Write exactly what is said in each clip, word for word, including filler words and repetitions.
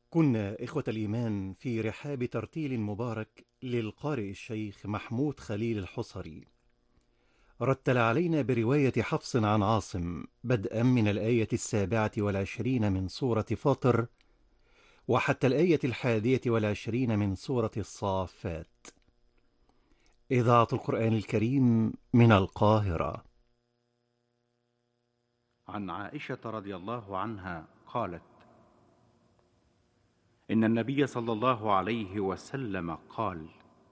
كنا إخوة الإيمان في رحاب ترتيل مبارك للقارئ الشيخ محمود خليل الحصري. رتل علينا برواية حفص عن عاصم بدءا من الآية السابعة والعشرين من سورة فاطر وحتى الآية الحادية والعشرين من سورة الصافات. إذاعة القرآن الكريم من القاهرة. عن عائشة رضي الله عنها قالت: إن النبي صلى الله عليه وسلم قال: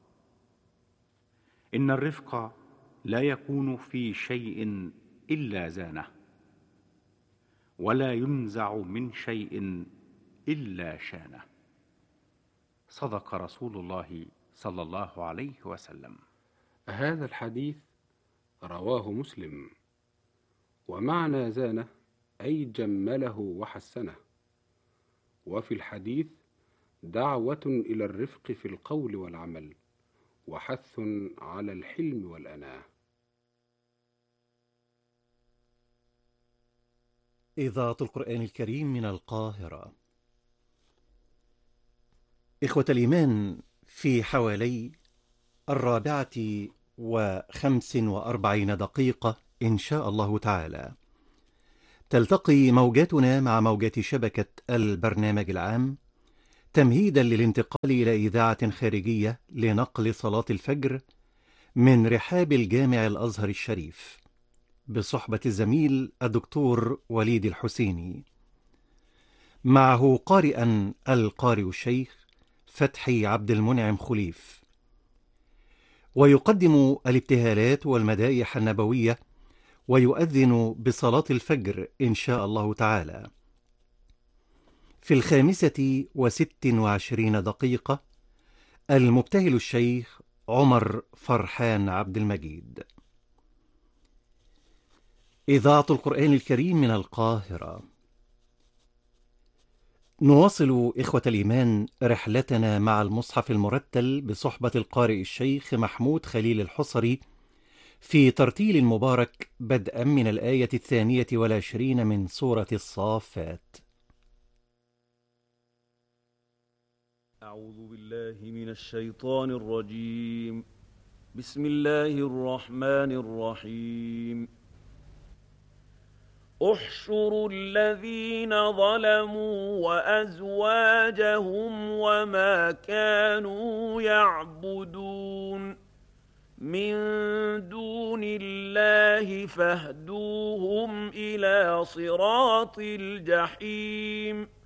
إن الرفق لا يكون في شيء إلا زانه، ولا ينزع من شيء إلا شانه. صدق رسول الله صلى الله عليه وسلم. هذا الحديث رواه مسلم، ومعنى زانه أي جمله وحسنه. وفي الحديث دعوة إلى الرفق في القول والعمل، وحث على الحلم والأناة. إذاعة القرآن الكريم من القاهرة. إخوة الإيمان، في حوالي الرابعة وخمس وأربعين دقيقة إن شاء الله تعالى تلتقي موجاتنا مع موجات شبكة البرنامج العام، تمهيدا للانتقال إلى إذاعة خارجية لنقل صلاة الفجر من رحاب الجامع الأزهر الشريف بصحبة الزميل الدكتور وليد الحسيني، معه قارئا القارئ الشيخ فتحي عبد المنعم خليف، ويقدم الابتهالات والمدائح النبوية ويؤذن بصلاة الفجر إن شاء الله تعالى. في الخامسة وست وعشرين دقيقة المبتهل الشيخ عمر فرحان عبد المجيد. إذاعة القرآن الكريم من القاهرة. نواصل إخوة الإيمان رحلتنا مع المصحف المرتل بصحبة القارئ الشيخ محمود خليل الحصري في ترتيل مبارك بدءا من الآية الثانية والعشرين من سورة الصافات. أعوذ بالله من الشيطان الرجيم. بسم الله الرحمن الرحيم. احشروا الذين ظلموا وأزواجهم وما كانوا يعبدون من دون الله فاهدوهم إلى صراط الجحيم.